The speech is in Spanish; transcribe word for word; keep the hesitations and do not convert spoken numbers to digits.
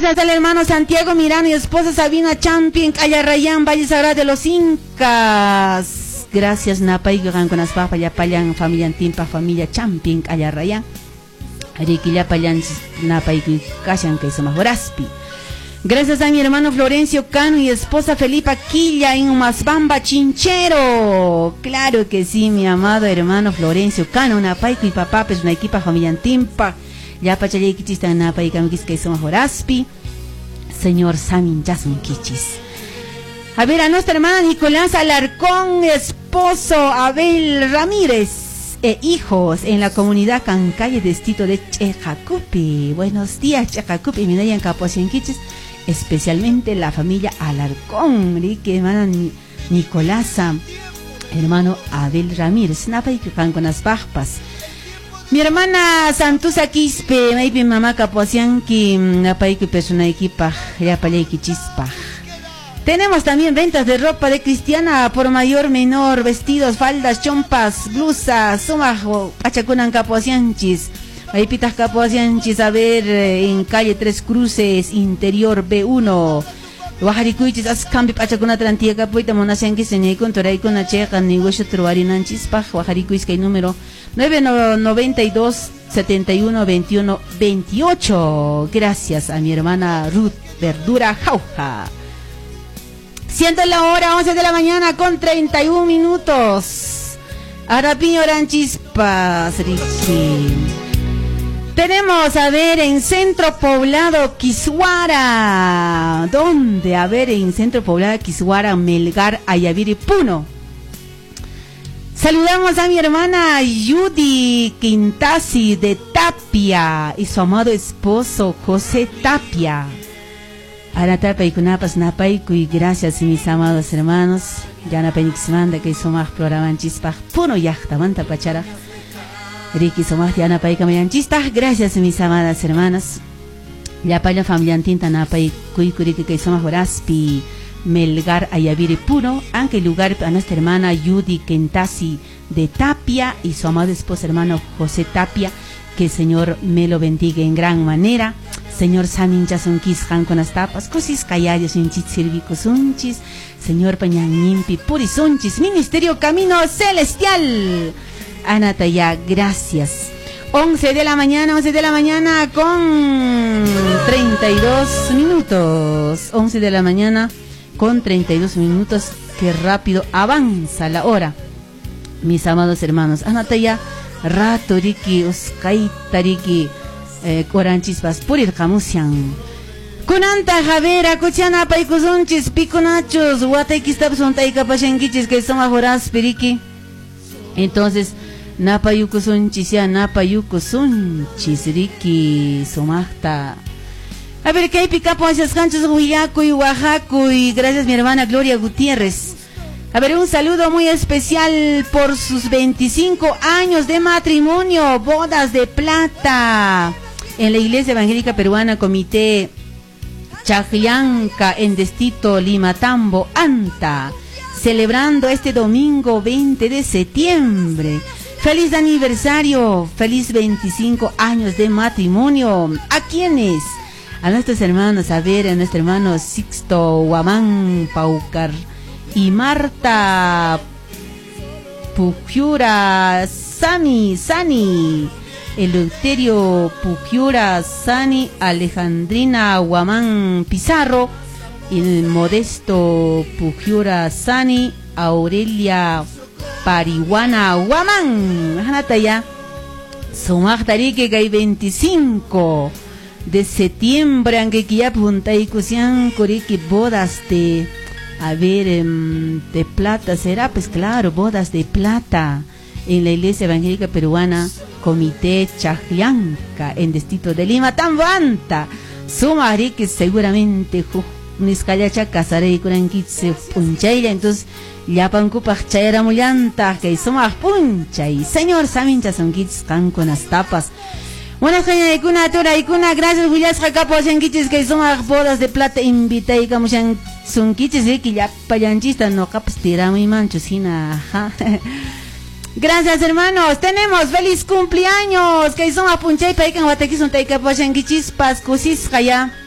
Gracias al hermano Santiago Mirano y esposa Sabina Champion, Ayarrayán, Valle Sagrado de los Incas. Gracias, Napay, con las papas, ya payan, familia Antimpa, familia Champion, Ayarrayán. Ariquilla payan, Napay, Cashan, que somos Boraspi. Gracias a mi hermano Florencio Cano y esposa Felipa Quilla en Umasbamba, Chinchero. Claro que sí, mi amado hermano Florencio Cano, Napay, y papá, pues una equipa familia Antimpa. Ya pachale kichista napa y kamkis que somos Horaspi, señor Samin Yasun Kichis. A ver, a nuestra hermana Nicolás Alarcón, esposo Abel Ramírez e hijos en la comunidad Cancalle, distrito de Chejacupi. Buenos días, Chejacupi, mi en Capoción Kichis, especialmente la familia Alarcón, que hermana Nicolás, hermano Abel Ramírez, napa y can con las papas. Mi hermana Santusa Quispe, maybe mamá Capoasian, que napay que persona equipa, ya palay que chispa. Tenemos también ventas de ropa de cristiana por mayor, menor, vestidos, faldas, chompas, blusas, sumajo, achacunan Capoasianchis. Ahí pitas Capoasianchis, a ver, en calle Tres Cruces, interior B uno. Waharikuichis as cambi pachacuna trantia capuita monasenki señay con toray con acheca negocio truarinanchis paj waharikuis que número nueve noventa y dos setenta y uno veintiuno veintiocho. Gracias a mi hermana Ruth Verdura Jauja. Siendo la hora once de la mañana con treinta y un minutos. Arapiño Ranchispas, Ricky. Tenemos, a ver, en Centro Poblado Quisuara. ¿Dónde? A ver, en Centro Poblado Quisuara, Melgar, Ayaviri, Puno. Saludamos a mi hermana Judy Quintasi de Tapia y su amado esposo José Tapia. Ahora Tapia y Cunapas Napaiku y gracias mis amados hermanos. Yana Penixmanda que somos programan Chispaj Puno Yachtamanta Pachara. Ricky somos Diana Paika Mayanchistas, gracias mis amadas hermanas. Ya para la familia Antinta Napai Kuikuriki que somos Horaspi, Melgar Ayaviri Puro, aunque lugar a nuestra hermana Judy Kentasi de Tapia y su amado esposo hermano José Tapia, que el Señor me lo bendiga en gran manera. Señor Samin Yasunquis Han con las tapas, cosis callallos en Chitzirvicos Unchis, Señor Pañanimpi Purisunchis, Ministerio Camino Celestial. Anataya, gracias. once de la mañana, once de la mañana con treinta y dos minutos. once de la mañana con treinta y dos minutos. Qué rápido avanza la hora. Mis amados hermanos, Anataya, rato riki, uskaita riki, coranchispas, purir kamusian. Kunanta Javera, Kuchana, Paikusunchis, Piconachos, Guataikistabson, Taikapashenkichis, que son ajoras, Piriki. Entonces, Napayukusunchis ya Napayukusunchis Riki Somachta. A ver, ¿qué hay picapo esas canchas Huillaco y Oaxaco? Y gracias mi hermana Gloria Gutiérrez. A ver, un saludo muy especial por sus veinticinco años de matrimonio, bodas de plata en la Iglesia Evangélica Peruana Comité Chajllanca en Distrito Limatambo, Anta, celebrando este domingo veinte de septiembre. Feliz aniversario, feliz veinticinco años de matrimonio. ¿A quiénes? A nuestros hermanos, a ver, a nuestro hermano Sixto Huamán Paucar y Marta Pujiura Sani, Sani, Eleuterio Pujiura Sani, Alejandrina Huamán Pizarro, el Modesto Pujiura Sani, Aurelia Parihuana Huamán. Hanataya, Sumachtarike que hay veinticinco de septiembre, aunque ya puntai kusian kuriki bodas de, a ver, de plata, será pues claro, bodas de plata en la Iglesia Evangélica Peruana Comité Chajllanca en Distrito de Lima, Tambanta. Sumarike seguramente Niscayacha casaré y curanquitse punchaila, entonces ya pancupach chayera mullanta que somos puncha y señor samincha son kits can con las tapas. Buenas caña de cuna tora y cuna, gracias Willias Jacapo Shankichis que somos bodas de plata invita y como son kichis de que ya payanchista no capas tira muy mancho sina. Gracias hermanos, tenemos feliz cumpleaños que somos puncha y paikan guatequis un taika Shankichis pascusis kaya.